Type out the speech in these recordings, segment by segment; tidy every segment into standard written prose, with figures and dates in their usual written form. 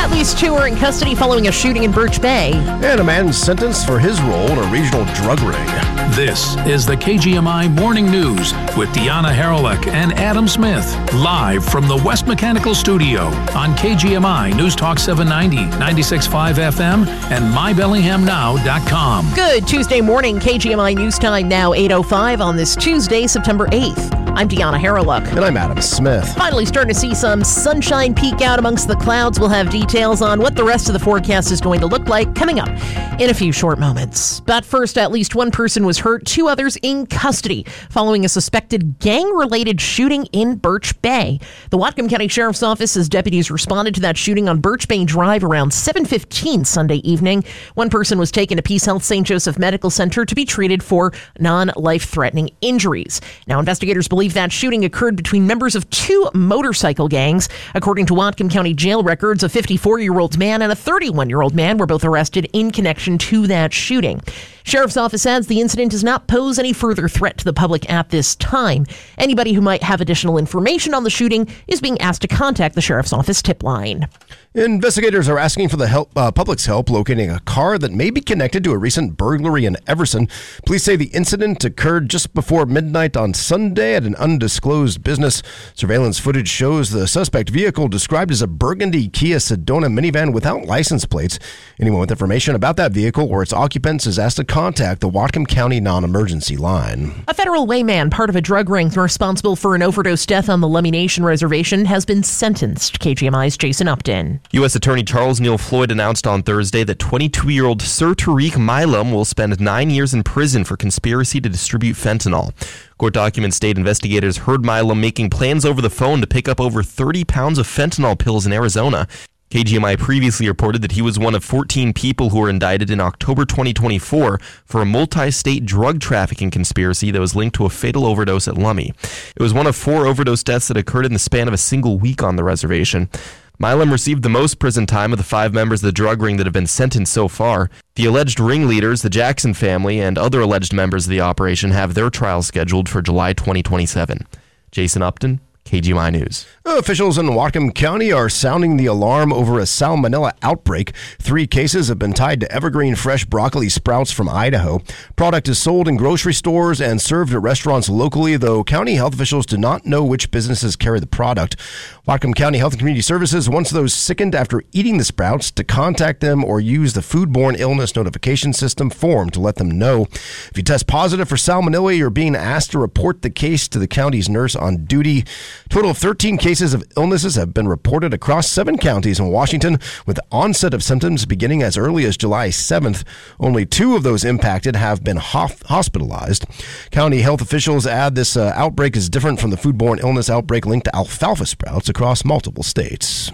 At least 2 are in custody following a shooting in Birch Bay. And a man sentenced for his role in a regional drug ring. This is the KGMI Morning News with Deanna Haralick and Adam Smith. Live from the West Mechanical Studio on KGMI News Talk 790, 96.5 FM, and MyBellinghamNow.com. Good Tuesday morning, KGMI News Time now 8:05 on this Tuesday, September 8th. I'm Deanna Haralick. And I'm Adam Smith. Finally starting to see some sunshine peek out amongst the clouds. We'll have details on what the rest of the forecast is going to look like coming up in a few short moments. But first, at least one person was hurt, 2 others in custody following a suspected gang-related shooting in Birch Bay. The Whatcom County Sheriff's Office says deputies responded to that shooting on Birch Bay Drive around 7:15 Sunday evening. One person was taken to Peace Health St. Joseph Medical Center to be treated for non-life-threatening injuries. Now, investigators believe that shooting occurred between members of 2 motorcycle gangs. According to Whatcom County jail records, a 54-year-old man and a 31-year-old man were both arrested in connection to that shooting. Sheriff's Office adds the incident does not pose any further threat to the public at this time. Anybody who might have additional information on the shooting is being asked to contact the Sheriff's Office tip line. Investigators are asking for the public's help locating a car that may be connected to a recent burglary in Everson. Police say the incident occurred just before midnight on Sunday at an undisclosed business. Surveillance footage shows the suspect vehicle described as a burgundy Kia Sedona minivan without license plates. Anyone with information about that vehicle or its occupants is asked to contact the Whatcom County non-emergency line. A federal wayman, part of a drug ring responsible for an overdose death on the Lummi Nation Reservation, has been sentenced. KGMI's Jason Upton. U.S. Attorney Charles Neal Floyd announced on Thursday that 22-year-old Sir Tariq Milam will spend 9 years in prison for conspiracy to distribute fentanyl. Court documents state investigators heard Milam making plans over the phone to pick up over 30 pounds of fentanyl pills in Arizona. KGMI previously reported that he was one of 14 people who were indicted in October 2024 for a multi-state drug trafficking conspiracy that was linked to a fatal overdose at Lummi. It was one of 4 overdose deaths that occurred in the span of a single week on the reservation. Milam received the most prison time of the 5 members of the drug ring that have been sentenced so far. The alleged ringleaders, the Jackson family, and other alleged members of the operation have their trials scheduled for July 2027. Jason Upton, KGMI News. Officials in Whatcom County are sounding the alarm over a salmonella outbreak. 3 cases have been tied to Evergreen Fresh broccoli sprouts from Idaho. Product is sold in grocery stores and served at restaurants locally, though county health officials do not know which businesses carry the product. Whatcom County Health and Community Services wants those sickened after eating the sprouts to contact them or use the Foodborne Illness Notification System form to let them know. If you test positive for salmonella, you're being asked to report the case to the county's nurse on duty. A total of 13 cases of illnesses have been reported across 7 counties in Washington, with the onset of symptoms beginning as early as July 7th. Only 2 of those impacted have been hospitalized. County health officials add this outbreak is different from the foodborne illness outbreak linked to alfalfa sprouts across multiple states.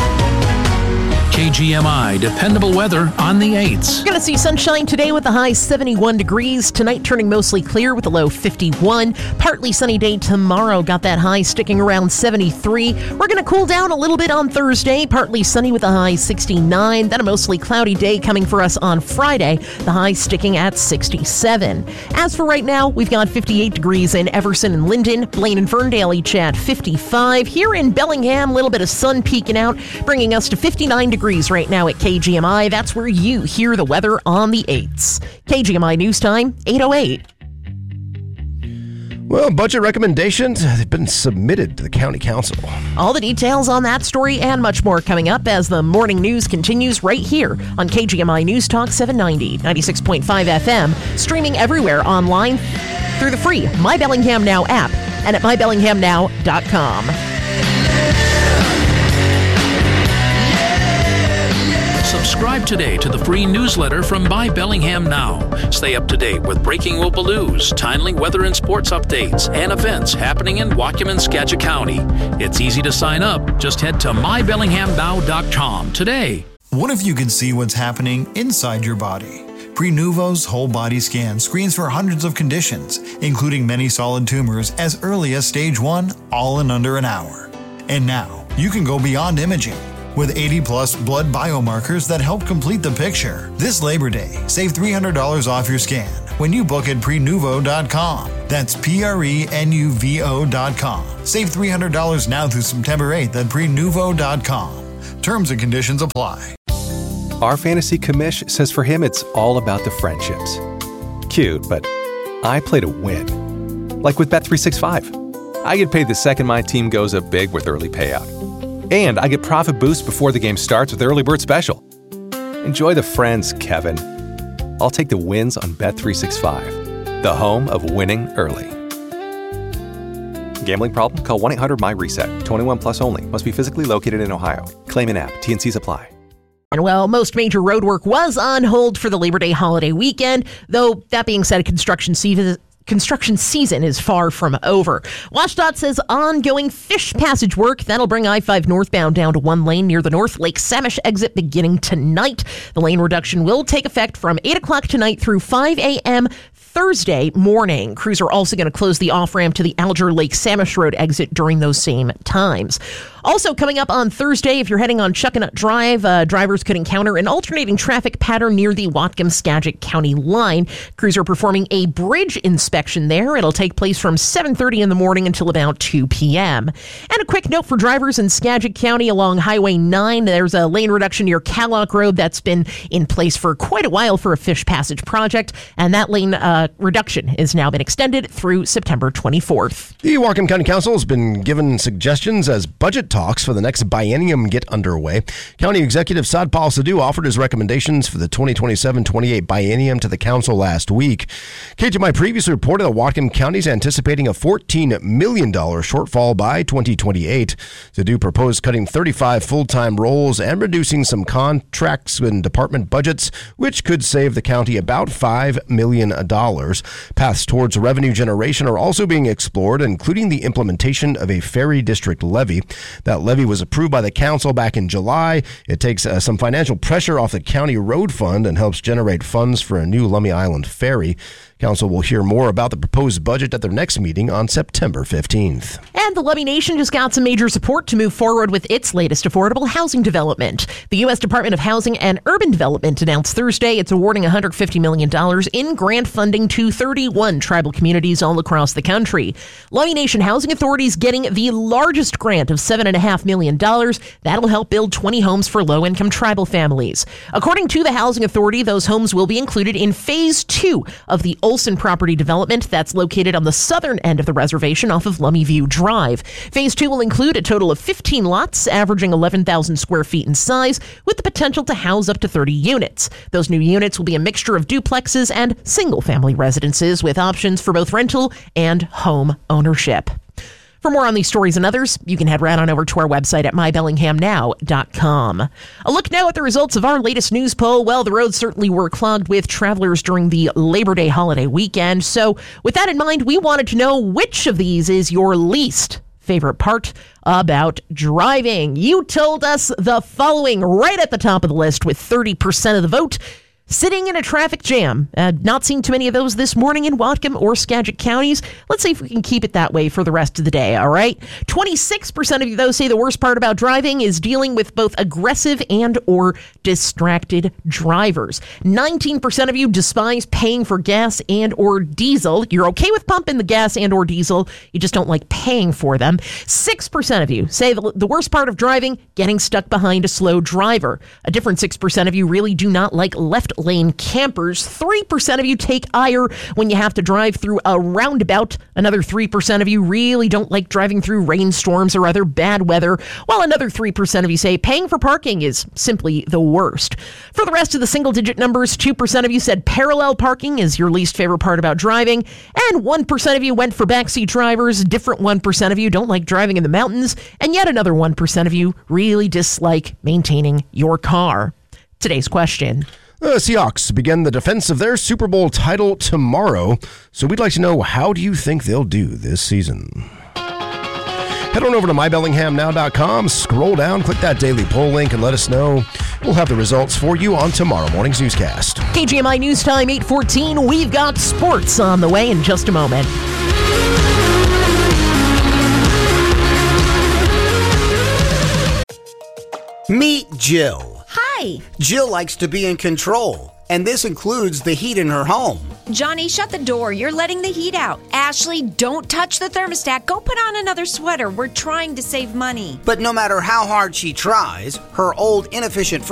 KGMI dependable weather on the 8s. We're going to see sunshine today with a high 71 degrees. Tonight turning mostly clear with a low 51. Partly sunny day tomorrow. Got that high sticking around 73. We're going to cool down a little bit on Thursday. Partly sunny with a high 69. Then a mostly cloudy day coming for us on Friday. The high sticking at 67. As for right now, we've got 58 degrees in Everson and Linden. Blaine and Ferndale each at 55. Here in Bellingham, a little bit of sun peeking out, bringing us to 59 degrees right now at KGMI. That's where you hear the weather on the 8s. KGMI News Time, 8:08. Well, budget recommendations have been submitted to the county council. All the details on that story and much more coming up as the morning news continues right here on KGMI News Talk 790, 96.5 FM, streaming everywhere online through the free My Bellingham Now app and at MyBellinghamNow.com. Subscribe today to the free newsletter from My Bellingham Now. Stay up to date with breaking local news, timely weather and sports updates, and events happening in Whatcom and Skagit County. It's easy to sign up. Just head to MyBellinghamNow.com today. What if you could see what's happening inside your body? Prenuvo's whole body scan screens for hundreds of conditions, including many solid tumors as early as stage 1, all in under an hour. And now, you can go beyond imaging. With 80-plus blood biomarkers that help complete the picture. This Labor Day, save $300 off your scan when you book at Prenuvo.com. That's Prenuvo.com. Save $300 now through September 8th at Prenuvo.com. Terms and conditions apply. Our fantasy commish says for him it's all about the friendships. Cute, but I play to win. Like with Bet365. I get paid the second my team goes up big with early payout. And I get profit boost before the game starts with Early Bird Special. Enjoy the friends, Kevin. I'll take the wins on Bet365, the home of winning early. Gambling problem? Call 1-800-MY-RESET. 21 plus only. Must be physically located in Ohio. Claim in app. T&Cs apply. And well, most major road work was on hold for the Labor Day holiday weekend, though that being said, construction season is far from over. WashDOT says ongoing fish passage work that'll bring I-5 northbound down to one lane near the North Lake Samish exit beginning tonight. The lane reduction will take effect from 8 o'clock tonight through 5 a.m. Thursday morning. Crews are also going to close the off-ramp to the Alger Lake Samish Road exit during those same times. Also coming up on Thursday, if you're heading on Chuckanut Drive, drivers could encounter an alternating traffic pattern near the Whatcom-Skagit County line. Crews are performing a bridge inspection there. It'll take place from 7:30 in the morning until about 2 p.m. And a quick note for drivers in Skagit County along Highway 9. There's a lane reduction near Callock Road that's been in place for quite a while for a fish passage project, and that lane reduction has now been extended through September 24th. The Whatcom County Council has been given suggestions as budget talks for the next biennium get underway. County Executive Sadpal Sidhu offered his recommendations for the 2027-28 biennium to the council last week. KGMI previously reported that Whatcom County is anticipating a $14 million shortfall by 2028. Sidhu proposed cutting 35 full-time roles and reducing some contracts and department budgets, which could save the county about $5 million. Paths towards revenue generation are also being explored, including the implementation of a ferry district levy. That levy was approved by the council back in July. It takes some financial pressure off the county road fund and helps generate funds for a new Lummi Island ferry. Council will hear more about the proposed budget at their next meeting on September 15th. And the Lummi Nation just got some major support to move forward with its latest affordable housing development. The U.S. Department of Housing and Urban Development announced Thursday it's awarding $150 million in grant funding to 31 tribal communities all across the country. Lummi Nation Housing Authority is getting the largest grant of $7.5 million. That'll help build 20 homes for low-income tribal families. According to the Housing Authority, those homes will be included in Phase 2 of the Olson property development that's located on the southern end of the reservation off of Lummi View Drive. Phase 2 will include a total of 15 lots, averaging 11,000 square feet in size, with the potential to house up to 30 units. Those new units will be a mixture of duplexes and single-family residences with options for both rental and home ownership. For more on these stories and others, you can head right on over to our website at mybellinghamnow.com. A look now at the results of our latest news poll. Well, the roads certainly were clogged with travelers during the Labor Day holiday weekend. So with that in mind, we wanted to know which of these is your least favorite part about driving. You told us the following right at the top of the list with 30% of the vote. Sitting in a traffic jam. Not seeing too many of those this morning in Whatcom or Skagit counties. Let's see if we can keep it that way for the rest of the day, all right? 26% of you, though, say the worst part about driving is dealing with both aggressive and or distracted drivers. 19% of you despise paying for gas and or diesel. You're okay with pumping the gas and or diesel. You just don't like paying for them. 6% of you say the worst part of driving, getting stuck behind a slow driver. A different 6% of you really do not like left lane campers. 3% of you take ire when you have to drive through a roundabout. Another 3% of you really don't like driving through rainstorms or other bad weather, while another 3% of you say paying for parking is simply the worst. For the rest of the single-digit numbers, 2% of you said parallel parking is your least favorite part about driving, and 1% of you went for backseat drivers. Different 1% of you don't like driving in the mountains, and yet another 1% of you really dislike maintaining your car. Today's question: The Seahawks begin the defense of their Super Bowl title tomorrow, so we'd like to know, how do you think they'll do this season? Head on over to mybellinghamnow.com, scroll down, click that daily poll link, and let us know. We'll have the results for you on tomorrow morning's newscast. KGMI News Time 8:14. We've got sports on the way in just a moment. Meet Jill. Hi. Jill likes to be in control, and this includes the heat in her home. Johnny, shut the door. You're letting the heat out. Ashley, don't touch the thermostat. Go put on another sweater. We're trying to save money. But no matter how hard she tries, her old inefficient